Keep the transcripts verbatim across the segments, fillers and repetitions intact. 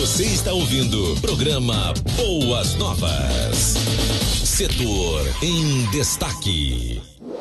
Você está ouvindo programa Boas Novas. Setor em destaque.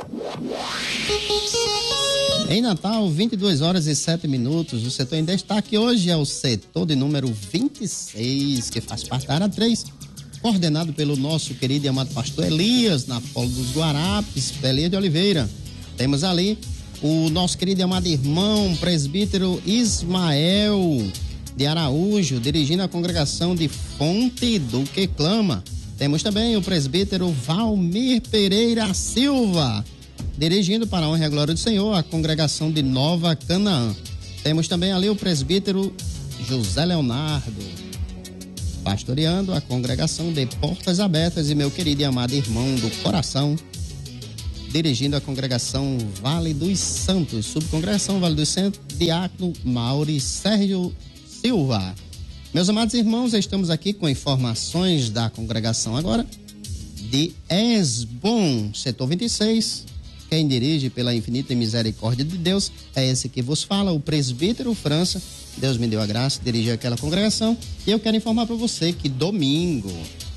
Em Natal, vinte e duas horas e sete minutos. O setor em destaque hoje é o setor de número vinte e seis, que faz parte da área três, coordenado pelo nosso querido e amado pastor Elias, na Polo dos Guarapes, Elias de Oliveira. Temos ali o nosso querido e amado irmão, presbítero Ismael de Araújo, dirigindo a congregação de Fonte do que Clama. Temos também o presbítero Valmir Pereira Silva, dirigindo para a honra e a glória do Senhor a congregação de Nova Canaã. Temos também ali o presbítero José Leonardo, pastoreando a congregação de Portas Abertas, e meu querido e amado irmão do coração, dirigindo a congregação Vale dos Santos, subcongregação Vale dos Santos, diácono Mauri Sérgio Silva. Meus amados irmãos, estamos aqui com informações da congregação agora de Esbom, setor vinte e seis. Quem dirige pela infinita misericórdia de Deus é esse que vos fala, o presbítero França. Deus me deu a graça de dirigir aquela congregação, e eu quero informar para você que domingo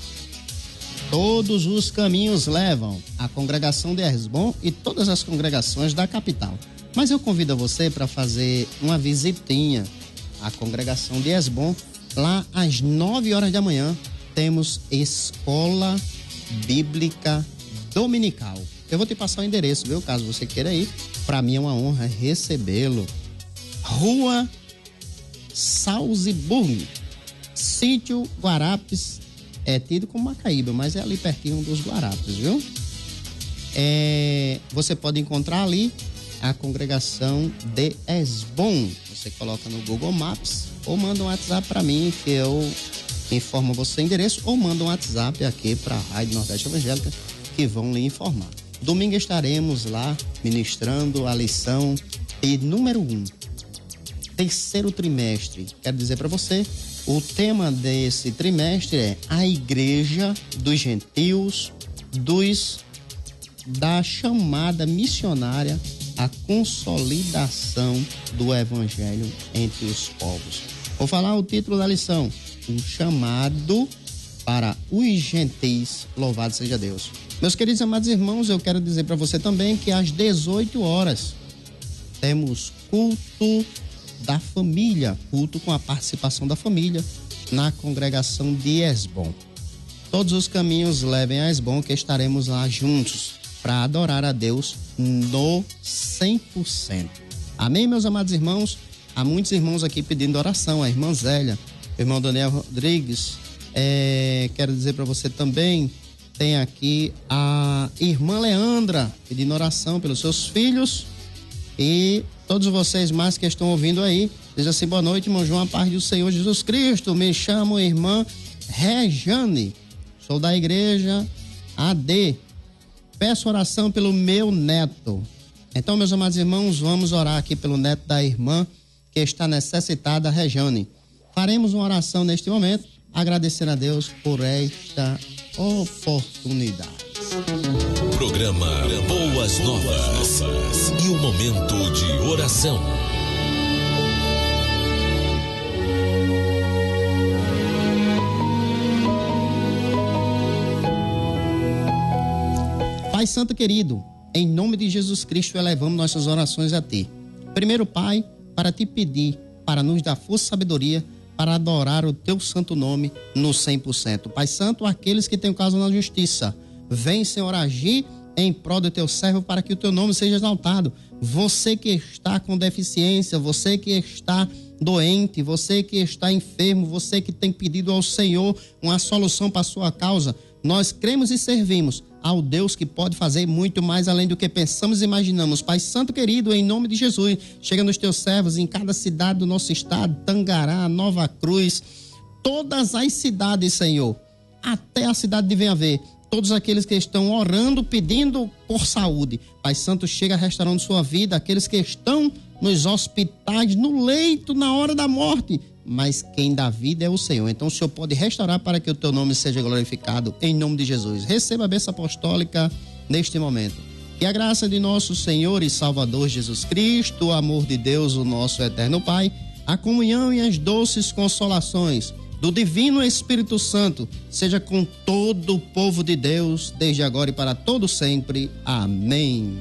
todos os caminhos levam à congregação de Esbom e todas as congregações da capital. Mas eu convido você para fazer uma visitinha à congregação de Esbom. Lá às nove horas da manhã temos escola bíblica dominical. Eu vou te passar o endereço, viu? Caso você queira ir, para mim é uma honra recebê-lo. Rua Salzburg, sítio Guarapes, é tido como Macaíba, mas é ali pertinho dos Guarapes, viu? É, você pode encontrar ali a congregação de Esbom. Você coloca no Google Maps ou manda um WhatsApp para mim, que eu informo você o endereço, ou manda um WhatsApp aqui para a Rádio Nordeste Evangélica, que vão lhe informar. Domingo estaremos lá ministrando a lição de número um, terceiro trimestre. Quero dizer para você, o tema desse trimestre é a Igreja dos Gentios, dos da chamada missionária à consolidação do Evangelho entre os povos. Vou falar o título da lição: um chamado para os gentis. Louvado seja Deus. Meus queridos e amados irmãos, eu quero dizer para você também que às dezoito horas temos culto da família, culto com a participação da família na congregação de Esbom. Todos os caminhos levem a Esbom, que estaremos lá juntos para adorar a Deus no cem por cento. Amém, meus amados irmãos? Há muitos irmãos aqui pedindo oração, a irmã Zélia, o irmão Daniel Rodrigues. É, quero dizer para você também, tem aqui a irmã Leandra pedindo oração pelos seus filhos, e todos vocês mais que estão ouvindo aí, diz assim: boa noite, irmão João, a paz do Senhor Jesus Cristo. Me chamo irmã Rejane, sou da igreja A D. Peço oração pelo meu neto. Então, meus amados irmãos, vamos orar aqui pelo neto da irmã que está necessitada, Rejane. Faremos uma oração neste momento, agradecendo a Deus por esta oportunidade. Programa Boas Novas e o momento de oração. Pai Santo querido, em nome de Jesus Cristo, elevamos nossas orações a Ti. Primeiro, Pai, para Te pedir, para nos dar força e sabedoria, para adorar o Teu santo nome no cem por cento. Pai Santo, aqueles que têm causa na justiça, vem, Senhor, agir em prol do Teu servo para que o Teu nome seja exaltado. Você que está com deficiência, você que está doente, você que está enfermo, você que tem pedido ao Senhor uma solução para a sua causa, nós cremos e servimos ao Deus que pode fazer muito mais além do que pensamos e imaginamos. Pai Santo querido, em nome de Jesus, chega nos Teus servos em cada cidade do nosso estado, Tangará, Nova Cruz, todas as cidades, Senhor, até a cidade de Venha Ver, todos aqueles que estão orando, pedindo por saúde. Pai Santo, chega restaurando sua vida, aqueles que estão nos hospitais, no leito, na hora da morte, mas quem dá vida é o Senhor. Então o Senhor pode restaurar para que o Teu nome seja glorificado, em nome de Jesus. Receba a bênção apostólica neste momento. Que a graça de nosso Senhor e Salvador Jesus Cristo, o amor de Deus, o nosso eterno Pai, A comunhão e as doces consolações do Divino Espírito Santo seja com todo o povo de Deus, desde agora e para todo sempre. Amém.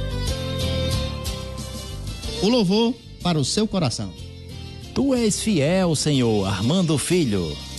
O louvor para o seu coração. Tu és fiel, Senhor, Armando Filho.